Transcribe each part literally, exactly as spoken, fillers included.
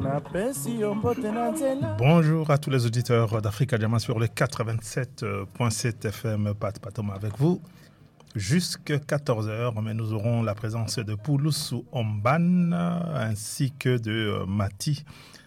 Bonjour à tous les auditeurs d'Africa Diamant sur le quatre-vingt-sept virgule sept F M. Pat Patom avec vous jusqu'à quatorze heures, mais nous aurons la présence de Pouloussou Omban ainsi que de Mati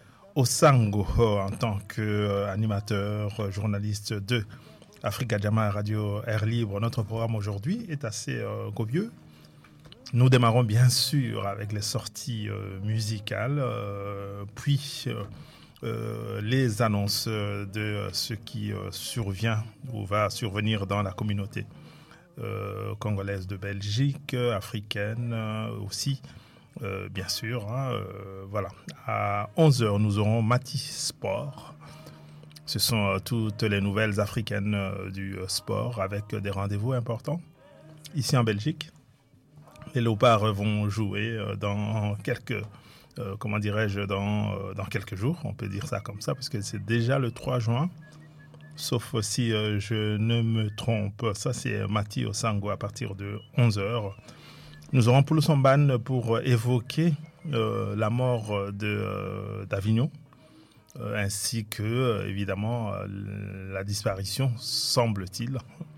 Osango en tant qu'animateur, journaliste de Africa Diamant Radio Air Libre. Notre programme aujourd'hui est assez euh, copieux. Nous démarrons bien sûr avec les sorties euh, musicales, euh, puis euh, euh, les annonces de ce qui euh, survient ou va survenir dans la communauté euh, congolaise de Belgique, africaine euh, aussi, euh, bien sûr. Hein, euh, voilà. À onze heures, nous aurons Mati Sport. Ce sont euh, toutes les nouvelles africaines euh, du euh, sport avec euh, des rendez-vous importants ici en Belgique. Les Léopards vont jouer dans quelques, euh, comment dirais-je, dans, euh, dans quelques jours, on peut dire ça comme ça, parce que c'est déjà le trois juin, sauf si euh, je ne me trompe. Ça, c'est Mati Osango à partir de onze heures. Nous aurons Pouloussou Omban pour évoquer euh, la mort de, euh, d'Avignon, euh, ainsi que, euh, évidemment, euh, la disparition, semble-t-il,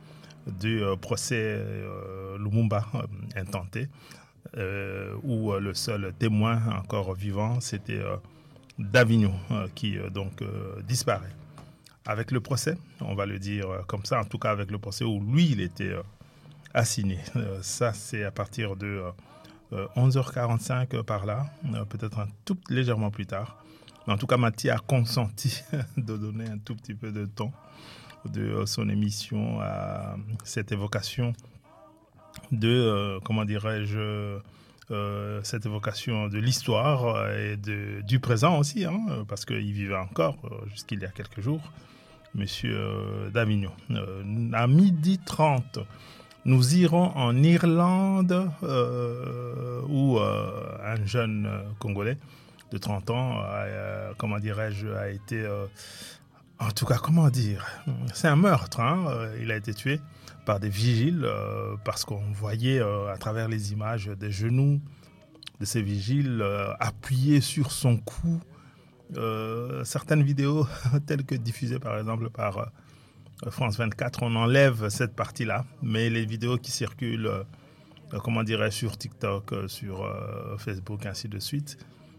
du euh, procès euh, Lumumba euh, intenté, euh, où euh, le seul témoin encore vivant, c'était euh, d'Avignon, euh, qui euh, donc euh, disparaît. Avec le procès, on va le dire euh, comme ça, en tout cas avec le procès où lui, il était euh, assigné. Euh, ça, c'est à partir de euh, onze heures quarante-cinq euh, par là, euh, peut-être un tout légèrement plus tard. Mais en tout cas, Mathieu a consenti de donner un tout petit peu de temps de son émission à cette évocation de, euh, comment dirais-je, euh, cette évocation de l'histoire et de, du présent aussi, hein, parce qu'il vivait encore euh, jusqu'il y a quelques jours, monsieur euh, d'Avignon. Euh, à midi trente, nous irons en Irlande euh, où euh, un jeune Congolais de trente ans, euh, comment dirais-je, a été... Euh, En tout cas, comment dire, c'est un meurtre. Hein. Il a été tué par des vigiles euh, parce qu'on voyait euh, à travers les images des genoux de ces vigiles euh, appuyés sur son cou. Euh, certaines vidéos telles que diffusées par exemple par euh, France vingt-quatre, on enlève cette partie-là. Mais les vidéos qui circulent, euh, comment dirais-je, sur TikTok, euh, sur euh, Facebook, ainsi de suite,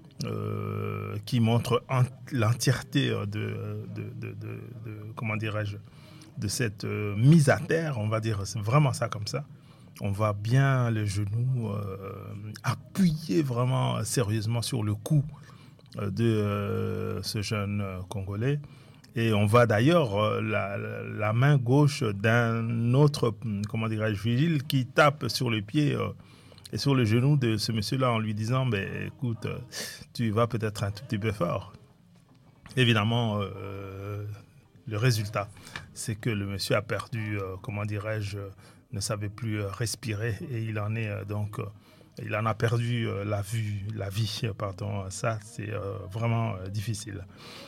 Euh, qui montre en, l'entièreté de, de, de, de, de comment dirais-je, de cette euh, mise à terre, on va dire, c'est vraiment ça comme ça. On voit bien les genoux euh, appuyés vraiment sérieusement sur le cou euh, de euh, ce jeune euh, Congolais. Et on voit d'ailleurs euh, la, la main gauche d'un autre, comment dirais-je, vigile qui tape sur le pied euh, et sur le genou de ce monsieur-là en lui disant ben, « Écoute, tu vas peut-être un tout petit peu fort ». Évidemment, euh, le résultat, c'est que le monsieur a perdu, euh, comment dirais-je, ne savait plus respirer et il en est euh, donc, euh, il en a perdu euh, la vue, la vie, pardon. Ça, c'est euh, vraiment euh, difficile.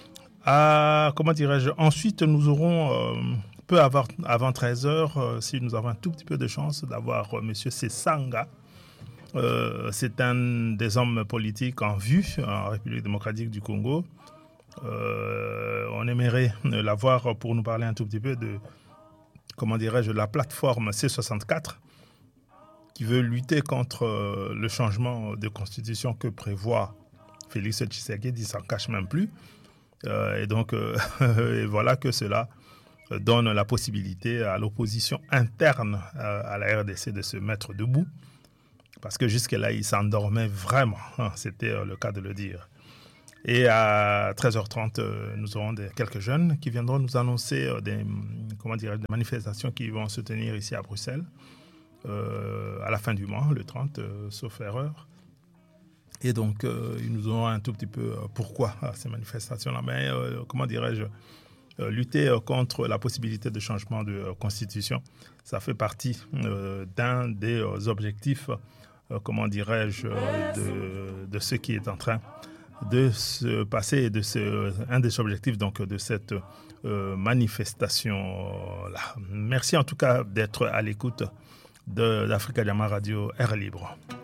Ah, comment dirais-je, ensuite, nous aurons, euh, peu avant, avant treize heures, euh, si nous avons un tout petit peu de chance d'avoir euh, monsieur Sesanga. Euh, c'est un des hommes politiques en vue en République démocratique du Congo. Euh, on aimerait l'avoir pour nous parler un tout petit peu de, comment dirais-je, la plateforme C soixante-quatre qui veut lutter contre euh, le changement de constitution que prévoit Félix Tshisekedi, il s'en cache même plus. Euh, et donc, euh, et voilà que cela donne la possibilité à l'opposition interne euh, à la R D C de se mettre debout. Parce que jusque-là, il s'endormait vraiment. C'était le cas de le dire. Et à treize heures trente, nous aurons des, quelques jeunes qui viendront nous annoncer des, comment dire, des manifestations qui vont se tenir ici à Bruxelles euh, à la fin du mois, le trente, euh, sauf erreur. Et donc, euh, ils nous auront un tout petit peu euh, pourquoi ces manifestations-là. Mais euh, comment dirais-je, euh, lutter euh, contre la possibilité de changement de euh, constitution, ça fait partie euh, d'un des euh, objectifs Euh, comment dirais-je, euh, de, de ce qui est en train de se passer et de ce, un des objectifs donc, de cette euh, manifestation-là. Merci en tout cas d'être à l'écoute de l'Africa Diamant Radio Air Libre.